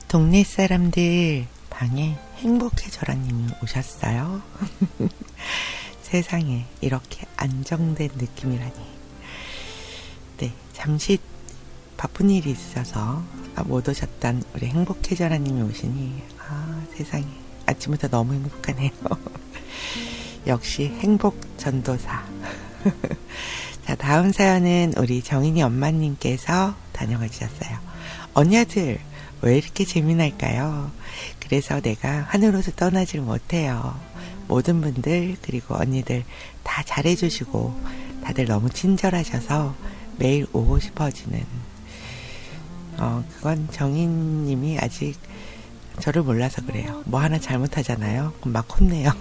동네 사람들 방에 행복해져라님이 오셨어요. 세상에 이렇게 안정된 느낌이라니. 네, 잠시 바쁜 일이 있어서 못 오셨던 우리 행복해져라님이 오시니 세상에 아침부터 너무 행복하네요. 역시 행복 전도사. 자, 다음 사연은 우리 정인이 엄마님께서 다녀가 주셨어요. 언니들 왜 이렇게 재미날까요? 그래서 내가 하늘로서 떠나질 못해요. 모든 분들 그리고 언니들 다 잘해주시고 다들 너무 친절하셔서 매일 오고 싶어지는. 그건 정인님이 아직 저를 몰라서 그래요. 뭐 하나 잘못하잖아요. 그럼 막 혼내요.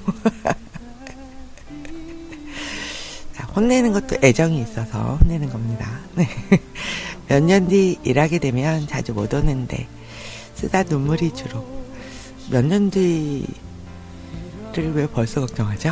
혼내는 것도 애정이 있어서 혼내는 겁니다. 몇 년 뒤 일하게 되면 자주 못 오는데 쓰다 눈물이 주로. 몇 년 뒤를 왜 벌써 걱정하죠?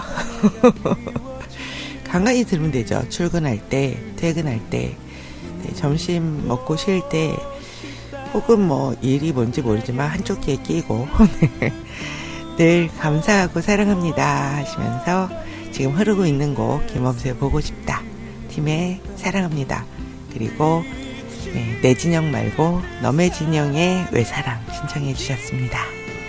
간간히 들으면 되죠. 출근할 때, 퇴근할 때, 네, 점심 먹고 쉴 때, 혹은 뭐 일이 뭔지 모르지만 한쪽 귀에 끼고 늘 감사하고 사랑합니다 하시면서 지금 흐르고 있는 곡 김범수의 보고 싶다, 팀의 사랑합니다, 그리고 내 진영 말고 너의 진영의 왜 사랑 신청해 주셨습니다.